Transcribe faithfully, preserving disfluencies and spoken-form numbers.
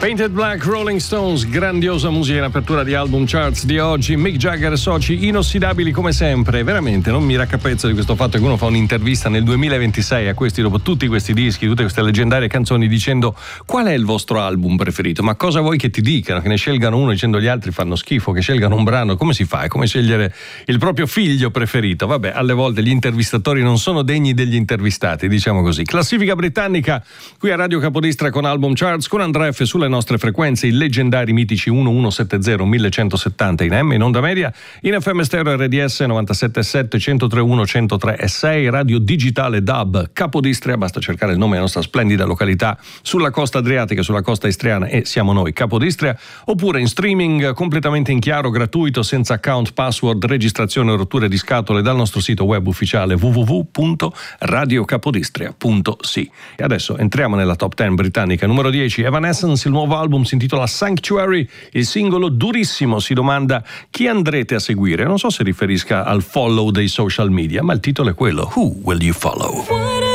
Painted Black, Rolling Stones, grandiosa musica in apertura di Album Charts di oggi. Mick Jagger e soci inossidabili come sempre. Veramente non mi raccapezzo di questo fatto che uno fa un'intervista nel duemilaventisei a questi, dopo tutti questi dischi, tutte queste leggendarie canzoni, dicendo qual è il vostro album preferito. Ma cosa vuoi che ti dicano? Che ne scelgano uno dicendo gli altri fanno schifo, che scelgano un brano? Come si fa? È come scegliere il proprio figlio preferito. Vabbè, alle volte gli intervistatori non sono degni degli intervistati, diciamo così. Classifica britannica qui a Radio Capodistra con Album Charts, con Andrea F sulle nostre frequenze, i leggendari mitici millecentosettanta millecentosettanta in M in onda media, in F M stereo R D S novantasette virgola sette, centotré virgola uno, centotré virgola sei, radio digitale D A B Capodistria, basta cercare il nome della nostra splendida località sulla costa adriatica, sulla costa istriana, e siamo noi, Capodistria, oppure in streaming completamente in chiaro, gratuito, senza account, password, registrazione o rotture di scatole dal nostro sito web ufficiale w w w punto radio capodistria punto c i. E adesso entriamo nella top dieci britannica. Numero dieci, Evanescence, il nuovo album si intitola Sanctuary, il singolo durissimo, si domanda chi andrete a seguire. Non so se riferisca al follow dei social media, ma il titolo è quello, Who Will You Follow?